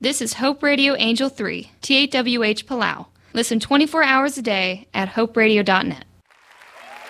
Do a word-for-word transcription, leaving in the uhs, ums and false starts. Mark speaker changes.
Speaker 1: This is Hope Radio Angel three, T A W H Palau. Listen twenty-four hours a day at hope radio dot net.